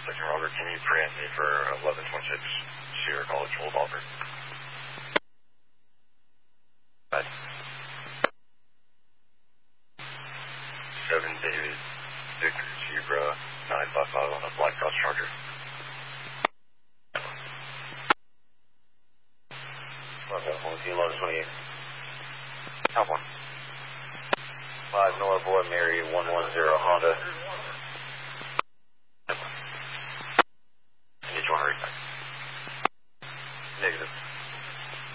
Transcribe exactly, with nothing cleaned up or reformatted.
Second Robert, can you pre-amp me for eleven twenty-six Sierra College, Old Auburn? Right. seven David, Victor Zebra, nine five five on a Black Cross Charger. Okay, one Kilo twenty-eight. Top one. five North Boy Mary, one one zero Honda.